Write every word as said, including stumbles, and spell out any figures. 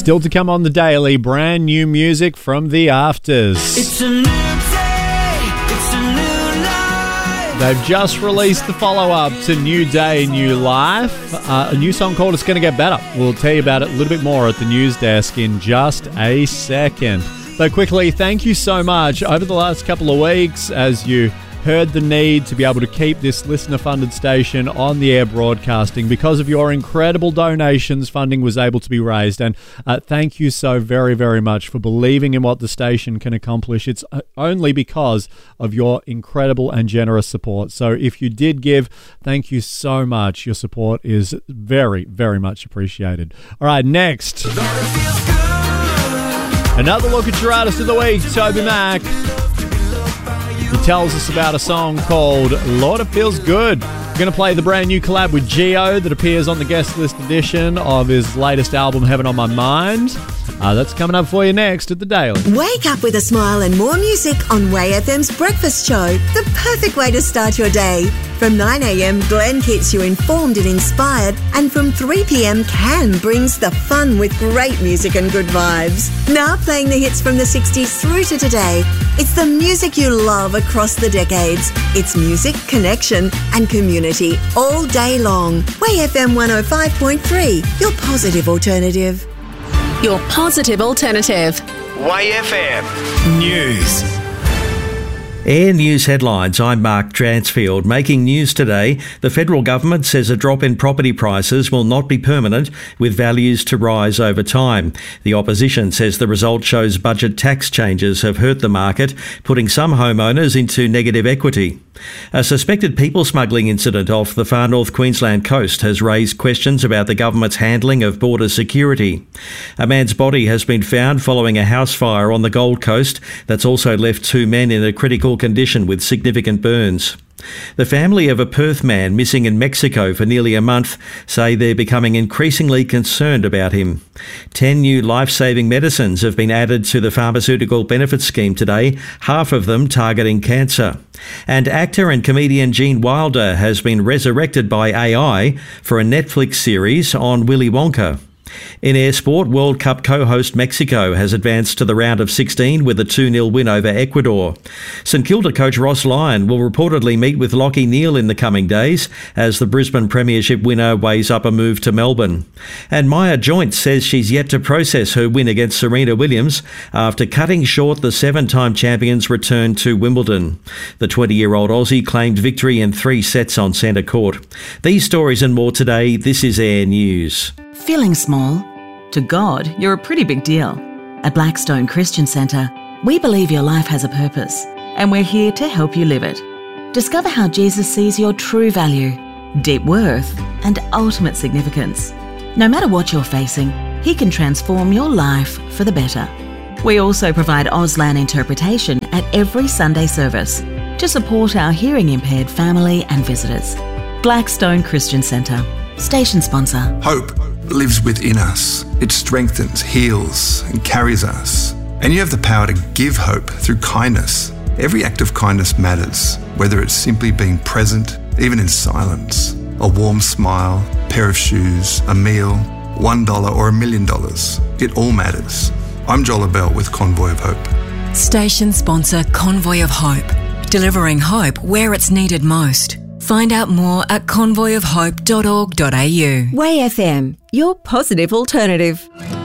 Still to come on the Daily, brand new music from The Afters. It's a new day, it's a new life. They've just released the follow-up to New Day, New Life, uh, a new song called It's Gonna Get Better. We'll tell you about it a little bit more at the news desk in just a second. But quickly, thank you so much. Over the last couple of weeks, as you heard the need to be able to keep this listener-funded station on the air broadcasting, because of your incredible donations, funding was able to be raised. And uh, thank you so very, very much for believing in what the station can accomplish. It's only because of your incredible and generous support. So if you did give, thank you so much. Your support is very, very much appreciated. All right, next. Another look at your artist of the week, Toby Mac. He tells us about a song called Lord, It Feels Good. We're going to play the brand new collab with Geo that appears on the guest list edition of his latest album, Heaven on My Mind. Uh, that's coming up for you next at The Daily. Wake up with a smile and more music on Way F M's Breakfast Show, the perfect way to start your day. From nine a.m, Glenn keeps you informed and inspired, and from three p.m, Can brings the fun with great music and good vibes. Now playing the hits from the sixties through to today. It's the music you love across the decades. It's music, connection and community all day long. Way F M one oh five point three, your positive alternative. Your positive alternative. Way F M News. Air News headlines. I'm Mark Dransfield. Making news today, the federal government says a drop in property prices will not be permanent, with values to rise over time. The opposition says the result shows budget tax changes have hurt the market, putting some homeowners into negative equity. A suspected people smuggling incident off the far north Queensland coast has raised questions about the government's handling of border security. A man's body has been found following a house fire on the Gold Coast that's also left two men in a critical condition with significant burns. The family of a Perth man missing in Mexico for nearly a month say they're becoming increasingly concerned about him. Ten new life-saving medicines have been added to the pharmaceutical benefits scheme today, half of them targeting cancer. And actor and comedian Gene Wilder has been resurrected by A I for a Netflix series on Willy Wonka. In air sport, World Cup co-host Mexico has advanced to the round of sixteen with a two nil win over Ecuador. St Kilda coach Ross Lyon will reportedly meet with Lachie Neale in the coming days as the Brisbane Premiership winner weighs up a move to Melbourne. And Maya Joint says she's yet to process her win against Serena Williams after cutting short the seven-time champion's return to Wimbledon. The twenty-year-old Aussie claimed victory in three sets on centre court. These stories and more today. This is Air News. Feeling small? To God, you're a pretty big deal. At Blackstone Christian Centre, we believe your life has a purpose, and we're here to help you live it. Discover how Jesus sees your true value, deep worth, and ultimate significance. No matter what you're facing, He can transform your life for the better. We also provide Auslan interpretation at every Sunday service to support our hearing impaired family and visitors. Blackstone Christian Centre, station sponsor. Hope lives within us. It strengthens, heals, and carries us. And you have the power to give hope through kindness. Every act of kindness matters, whether it's simply being present, even in silence, a warm smile, a pair of shoes, a meal, one dollar or a million dollars. It all matters. I'm Joel Abell with Convoy of Hope. Station sponsor Convoy of Hope, delivering hope where it's needed most. Find out more at convoy of hope dot org dot a u. Way F M, your positive alternative.